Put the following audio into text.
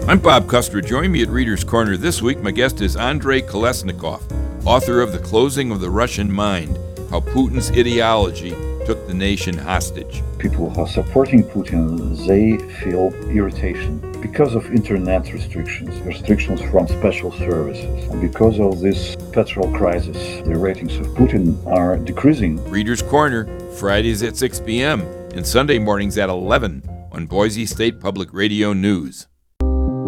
I'm Bob Custer. Join me at Reader's Corner this week. My guest is Andrei Kolesnikov, author of The Closing of the Russian Mind, How Putin's Ideology Took the Nation Hostage. People who are supporting Putin, they feel irritation because of internet restrictions from special services. And because of this petrol crisis, the ratings of Putin are decreasing. Reader's Corner, Fridays at 6 p.m. and Sunday mornings at 11 on Boise State Public Radio News.